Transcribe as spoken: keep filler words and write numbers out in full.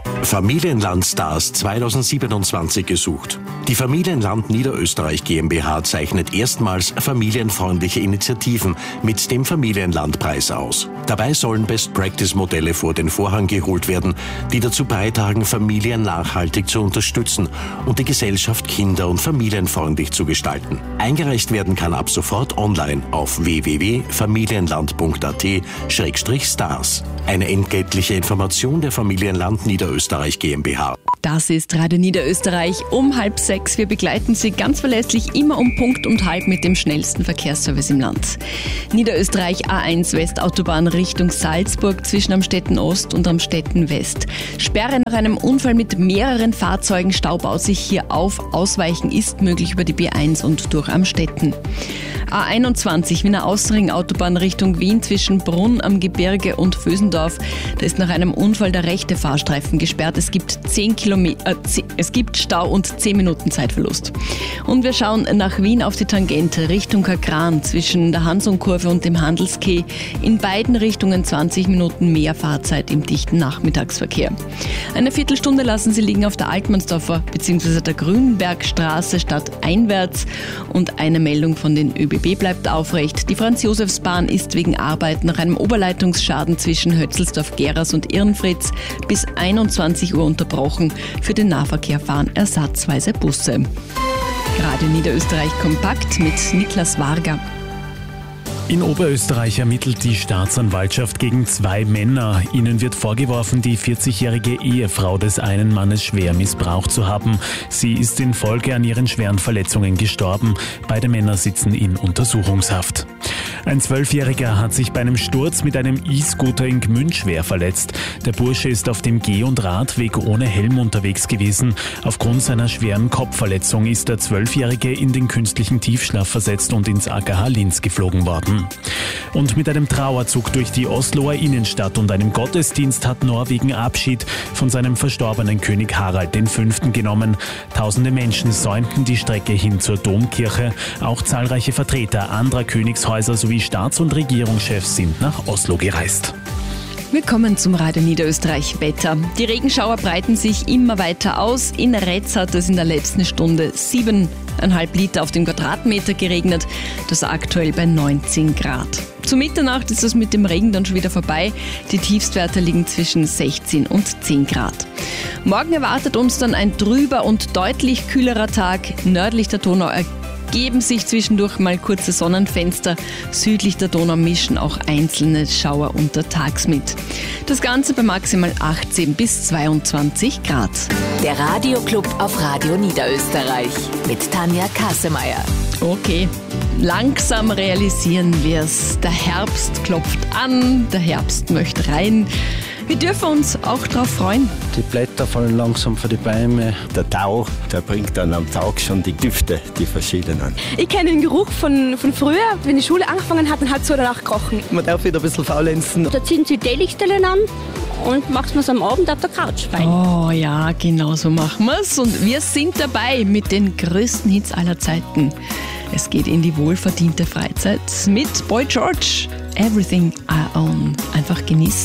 Familienland-Stars zweitausendsiebenundzwanzig gesucht. Die Familienland Niederösterreich GmbH zeichnet erstmals familienfreundliche Initiativen mit dem Familienlandpreis aus. Dabei sollen Best-Practice-Modelle vor den Vorhang geholt werden, die dazu beitragen, Familien nachhaltig zu unterstützen und die Gesellschaft kinder- und familienfreundlich zu gestalten. Eingereicht werden kann ab sofort online auf w w w punkt familienland punkt a t slash stars. Eine entgeltliche Information der Familienland Niederösterreich GmbH. Das ist Radio Niederösterreich um halb sechs. Wir begleiten Sie ganz verlässlich immer um Punkt und halb mit dem schnellsten Verkehrsservice im Land. Niederösterreich A eins Westautobahn Richtung Salzburg zwischen Amstetten Ost und Amstetten West. Sperre nach einem Unfall mit mehreren Fahrzeugen. Stau baut sich hier auf. Ausweichen ist möglich über die B eins und durch Amstetten. A einundzwanzig Wiener Außenring Autobahn Richtung Wien zwischen Brunn am Gebirge und Vösendorf. Da ist nach einem Unfall der rechte Fahrstreifen gesperrt. Es gibt zehn Kilometer, äh, es gibt Stau und zehn Minuten Zeitverlust. Und wir schauen nach Wien auf die Tangente Richtung Kakran zwischen der Hansung-Kurve und dem Handelskeh. In beiden Richtungen zwanzig Minuten mehr Fahrzeit im dichten Nachmittagsverkehr. Eine Viertelstunde lassen Sie liegen auf der Altmannsdorfer bzw. der Grünbergstraße stadteinwärts. Und eine Meldung von den ÖBB bleibt aufrecht. Die Franz-Josefs-Bahn ist wegen Arbeit nach einem Oberleitungsschaden zwischen Hötzelsdorf-Geras und Irnfritz bis einundzwanzig Uhr unterbrochen. Für den Nahverkehr fahren ersatzweise Busse. Radio Niederösterreich kompakt mit Niklas Varga. In Oberösterreich ermittelt die Staatsanwaltschaft gegen zwei Männer. Ihnen wird vorgeworfen, die vierzigjährige Ehefrau des einen Mannes schwer missbraucht zu haben. Sie ist in Folge an ihren schweren Verletzungen gestorben. Beide Männer sitzen in Untersuchungshaft. Ein Zwölfjähriger hat sich bei einem Sturz mit einem E-Scooter in Gmünd schwer verletzt. Der Bursche ist auf dem Geh- und Radweg ohne Helm unterwegs gewesen. Aufgrund seiner schweren Kopfverletzung ist der Zwölfjährige in den künstlichen Tiefschlaf versetzt und ins A K H Linz geflogen worden. Und mit einem Trauerzug durch die Osloer Innenstadt und einem Gottesdienst hat Norwegen Abschied von seinem verstorbenen König Harald der Fünfte genommen. Tausende Menschen säumten die Strecke hin zur Domkirche. Auch zahlreiche Vertreter anderer Königshäuser sowie Staats- und Regierungschefs sind nach Oslo gereist. Willkommen zum Radio Niederösterreich Wetter. Die Regenschauer breiten sich immer weiter aus. In Retz hat es in der letzten Stunde siebeneinhalb Liter auf den Quadratmeter geregnet. Das aktuell bei neunzehn Grad. Zu Mitternacht ist es mit dem Regen dann schon wieder vorbei. Die Tiefstwerte liegen zwischen sechzehn und zehn Grad. Morgen erwartet uns dann ein trüber und deutlich kühlerer Tag. Nördlich der Donau geben sich zwischendurch mal kurze Sonnenfenster. Südlich der Donau mischen auch einzelne Schauer untertags mit. Das Ganze bei maximal achtzehn bis zweiundzwanzig Grad. Der Radioclub auf Radio Niederösterreich mit Tanja Kassemeyer. Okay, langsam realisieren wir es. Der Herbst klopft an, der Herbst möchte rein. Wir dürfen uns auch darauf freuen. Die Blätter fallen langsam von den Bäumen. Der Tau, der bringt dann am Tag schon die Düfte, die verschiedenen. Ich kenne den Geruch von, von früher, wenn die Schule angefangen hat, dann hat es so danach gerochen. Man darf wieder ein bisschen faulenzen. Da ziehen Sie die Lichterchen an und machen wir es am Abend auf der Couch rein. Oh ja, genau so machen wir es. Und wir sind dabei mit den größten Hits aller Zeiten. Es geht in die wohlverdiente Freizeit mit Boy George. Everything I Own. Einfach genießen.